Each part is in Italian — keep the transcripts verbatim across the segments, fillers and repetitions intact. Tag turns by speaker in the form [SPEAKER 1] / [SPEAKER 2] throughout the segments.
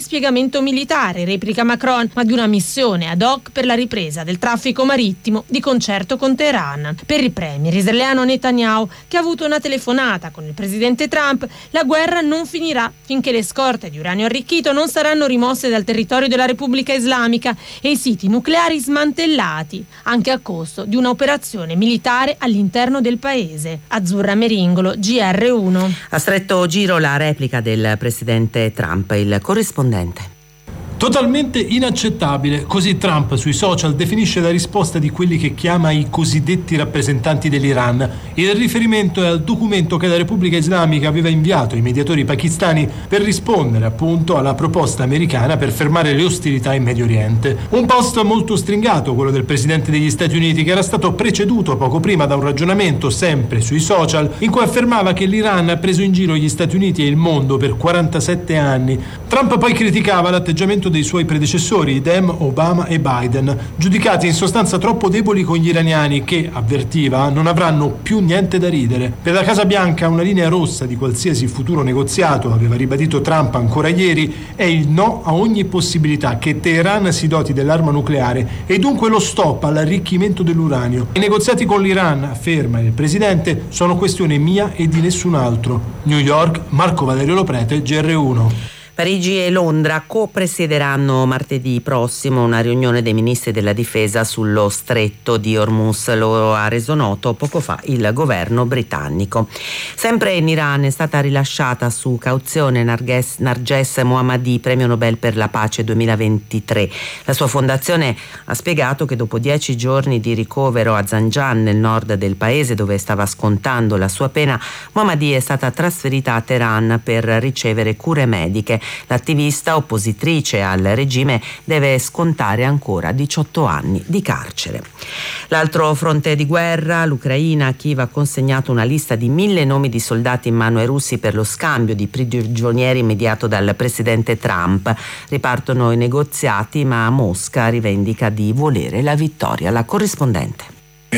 [SPEAKER 1] dispiegamento militare, replica Macron, ma di una missione ad hoc per la ripresa del traffico marittimo di concerto con Teheran. Per il premier israeliano Netanyahu, che ha avuto una telefonata con il presidente Trump, la guerra non finirà finché le scorte di uranio arricchito non saranno rimosse dal territorio della Repubblica Islamica e i siti nucleari smantellati, anche a costo di un'operazione militare all'interno del paese. Azzurra Meringolo, G R uno.
[SPEAKER 2] A stretto giro la replica del presidente Trump, il corrispondente.
[SPEAKER 3] Totalmente inaccettabile, così Trump sui social definisce la risposta di quelli che chiama i cosiddetti rappresentanti dell'Iran. Il riferimento è al documento che la Repubblica Islamica aveva inviato ai mediatori pakistani per rispondere appunto alla proposta americana per fermare le ostilità in Medio Oriente. Un post molto stringato, quello del presidente degli Stati Uniti, che era stato preceduto poco prima da un ragionamento sempre sui social in cui affermava che l'Iran ha preso in giro gli Stati Uniti e il mondo per quarantasette anni. Trump poi criticava l'atteggiamento dei suoi predecessori, Dem, Obama e Biden, giudicati in sostanza troppo deboli con gli iraniani che, avvertiva, non avranno più niente da ridere. Per la Casa Bianca una linea rossa di qualsiasi futuro negoziato, aveva ribadito Trump ancora ieri, è il no a ogni possibilità che Teheran si doti dell'arma nucleare e dunque lo stop all'arricchimento dell'uranio. I negoziati con l'Iran, afferma il presidente, sono questione mia e di nessun altro. New York, Marco Valerio Loprete, G R uno.
[SPEAKER 2] Parigi e Londra co-presiederanno martedì prossimo una riunione dei ministri della difesa sullo stretto di Hormuz, lo ha reso noto poco fa il governo britannico. Sempre in Iran è stata rilasciata su cauzione Narges, Narges Mohammadi, premio Nobel per la pace duemilaventitré. La sua fondazione ha spiegato che dopo dieci giorni di ricovero a Zanjan, nel nord del paese dove stava scontando la sua pena, Mohammadi è stata trasferita a Teheran per ricevere cure mediche. L'attivista, oppositrice al regime, deve scontare ancora diciotto anni di carcere. L'altro fronte di guerra, l'Ucraina. Kiev ha consegnato una lista di mille nomi di soldati in mano ai russi per lo scambio di prigionieri mediato dal presidente Trump. Ripartono i negoziati, ma Mosca rivendica di volere la vittoria. La corrispondente.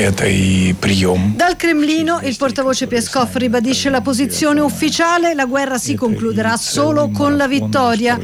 [SPEAKER 4] Dal Cremlino il portavoce Peskov ribadisce la posizione ufficiale: la guerra si concluderà solo con la vittoria.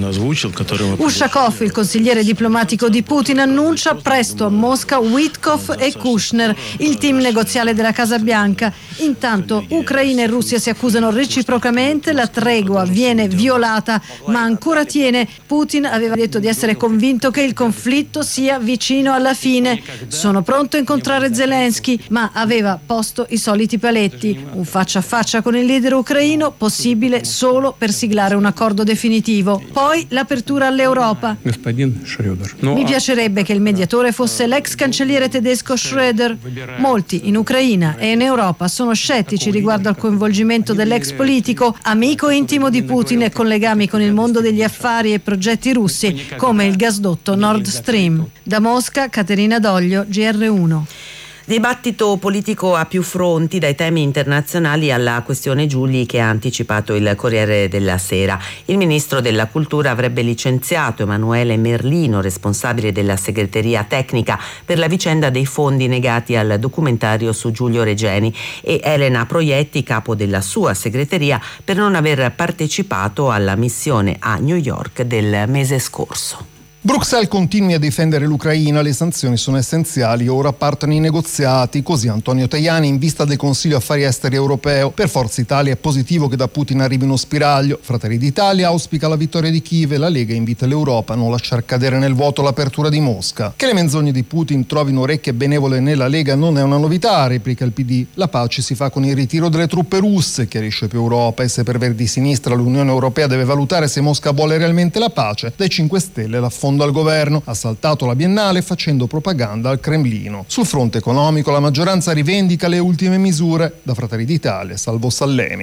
[SPEAKER 4] Ushakov, il consigliere diplomatico di Putin, annuncia presto a Mosca Witkoff e Kushner, il team negoziale della Casa Bianca. Intanto Ucraina e Russia si accusano reciprocamente, la tregua viene violata ma ancora tiene. Putin aveva detto di essere convinto che il conflitto sia vicino alla fine. Sono pronto a incontrare Zelensky, ma aveva posto i soliti paletti: un faccia a faccia con il leader ucraino possibile solo per siglare un accordo definitivo. Poi l'apertura all'Europa. Mi piacerebbe che il mediatore fosse l'ex cancelliere tedesco Schröder. Molti in Ucraina e in Europa sono scettici riguardo al coinvolgimento dell'ex politico, amico intimo di Putin e con legami con il mondo degli affari e progetti russi come il gasdotto Nord Stream. Da Mosca, Caterina Doglio, G R uno.
[SPEAKER 2] Dibattito politico a più fronti, dai temi internazionali alla questione Giulli, che ha anticipato il Corriere della Sera. Il ministro della Cultura avrebbe licenziato Emanuele Merlino, responsabile della segreteria tecnica, per la vicenda dei fondi negati al documentario su Giulio Regeni, e Elena Proietti, capo della sua segreteria, per non aver partecipato alla missione a New York del mese scorso.
[SPEAKER 5] Bruxelles continui a difendere l'Ucraina, le sanzioni sono essenziali, ora partono i negoziati, così Antonio Tajani in vista del Consiglio Affari Esteri europeo. Per Forza Italia è positivo che da Putin arrivi uno spiraglio. Fratelli d'Italia auspica la vittoria di Kiev e la Lega invita l'Europa a non lasciar cadere nel vuoto l'apertura di Mosca. Che le menzogne di Putin trovino orecchie benevole nella Lega non è una novità, replica il P D. La pace si fa con il ritiro delle truppe russe, chiarisce più Europa, e se per Verdi di Sinistra l'Unione Europea deve valutare se Mosca vuole realmente la pace, dai cinque Stelle l'affondo al governo, ha saltato la Biennale facendo propaganda al Cremlino. Sul fronte economico la maggioranza rivendica le ultime misure, da Fratelli d'Italia salvo Sallemi.